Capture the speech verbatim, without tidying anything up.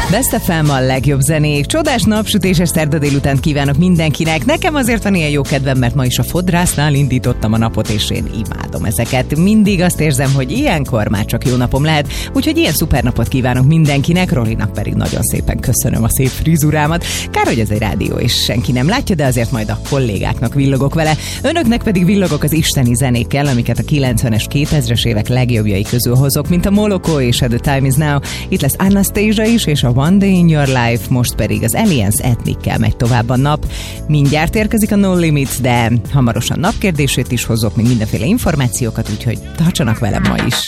Best ef em a legjobb zenék. Csodás napsütéses szerda délután kívánok mindenkinek. Nekem azért van ilyen jó kedvem, mert ma is a fodrásznál indítottam a napot, és én imádom ezeket. Mindig azt érzem, hogy ilyenkor már csak jó napom lehet. Úgyhogy ilyen szuper napot kívánok mindenkinek, Rolinak pedig nagyon szépen köszönöm a szép frizurámat. Kár, hogy ez egy rádió, és senki nem látja, de azért majd a kollégáknak villogok vele. Önöknek pedig villogok az isteni zenékkel, amiket a kilencvenes, kétezres évek legjobbjai közül hozok, mint a Moloko és a The Time Is Now. Itt lesz Anastasia is, és a One Day in Your Life, most pedig az Aliens Ethnic-kel megy tovább a nap. Mindjárt érkezik a No Limits, de hamarosan napkérdését is hozok, még mindenféle információkat, úgyhogy tartsanak velem ma is.